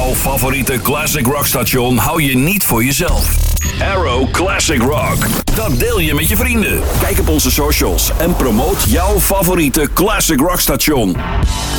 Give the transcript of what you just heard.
Jouw favoriete classic rock station hou je niet voor jezelf. Arrow Classic Rock. Dat deel je met je vrienden. Kijk op onze socials en promoot jouw favoriete classic rock station.